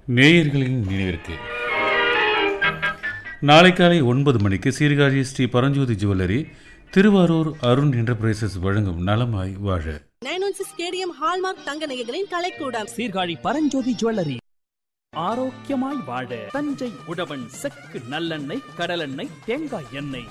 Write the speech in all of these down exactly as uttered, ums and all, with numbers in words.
நேயர்களின் நினைவிற்கு நாளை காலை ஒன்பது மணிக்கு சீர்காழி ஸ்ரீ பரஞ்சோதி ஜுவல்லரி திருவாரூர் அருண் என்டர்பிரைசஸ் வழங்கும் நலமாய் வாழ nine one six KTM hallmark தங்க நகைகளின் கலைக்கூடம் சீர்காழி பரஞ்சோதி ஜுவல்லரி. ஆரோக்கியமாய் வாழ தஞ்சை உழவன் செக்கு நல்லெண்ணெய், கடலெண்ணெய், தேங்காய் எண்ணெய்.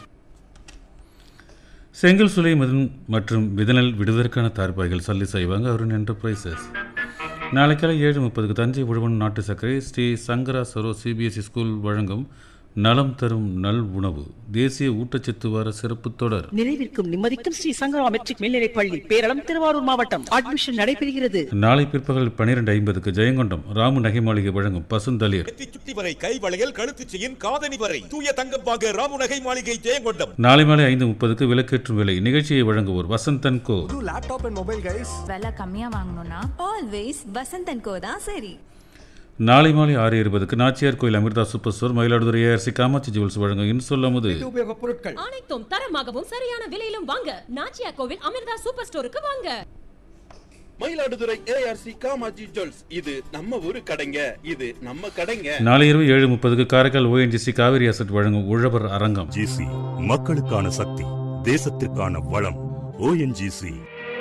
செங்கல் சுலை மற்றும் விதனல் விடுவதற்கான தார்பாய்கள் சல்லி செய்வாங்க அருண் என்டர்பிரைசஸ். நாளை காலை ஏழு முப்பதுக்கு தஞ்சை உழவன் நாட்டு சர்க்கரை ஸ்ரீ சங்கரா சரோ சிபிஎஸ்இ ஸ்கூல் வழங்கும் நலம் தரும் நல் உணவு தேசிய ஊட்டச்சத்து வார சிறப்பு தொடர். நிறைவிற்கும் நிம்மதிக்கும் ஸ்ரீ சங்கரா மெட்ரிக் மேல்நிலைப் பள்ளி, பேரளம், திருவாரூர் மாவட்டம். அட்மிஷன் நடைபெறுகிறது. நாளை பிற்பகல் பனிரெண்டு ஐம்பதுக்கு ஜெயங்கொண்டம் ராமு நகை மாளிகை வழங்கும் பசுந்தளிர். சுட்டி வரை கை வளையல், கழுத்து செயின், காதணி வரை தூய தங்கம் வாங்க ராமு நகை மாளிகை ஜெயங்கொண்டம். நாளை மாலை ஐந்து முப்பதுக்கு விலக்கேற்றும் விலை நிகழ்ச்சியை வழங்குவோர் வசந்தன் கோ. லேப்டாப் அண்ட் மொபைல் கைஸ் விலை கம்மியா வாங்கணும்னா ஆல்வேஸ் வசந்தன் கோ தான் சரி. நாளை மாலை ஆறு இருபதுக்கு நாச்சியார் கோயில் Amrita super store Mayiladuthurai ARC Kamakshi jewels வழங்கும் இன்சொல்லமுது பொருட்கள் அனைத்தும் தரமாகவும் சரியான விலையிலும் வாங்க நாச்சியார் கோவில் அமிர்தா சூப்பர் ஸ்டோருக்கு வாங்க. மயிலாடுதுறை ஏஆர்சி காமாட்சி ஜுவல்ஸ், இது நம்ம ஊரு கடைங்க, இது நம்ம கடைங்க. நாளை இரவு ஏழு முப்பதுக்கு காரைக்கால் ஓஎன்ஜிசி காவிரி அசட் வழங்கும் உழவர் அரங்கம். ஜிசி மக்களுக்கான சக்தி, தேசத்திற்கான வளம். ஓஎன்ஜிசி.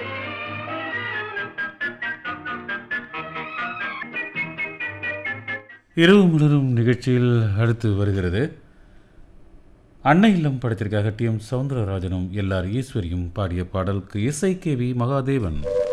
இரவு முழுவதும் நிகழ்ச்சியில் அடுத்து வருகிறது அன்னை இல்லம் படத்திற்காக டி எம் சவுந்தரராஜனும் எல் ஆர் ஈஸ்வரியும் பாடிய பாடலுக்கு இசை கே வி மகாதேவன்.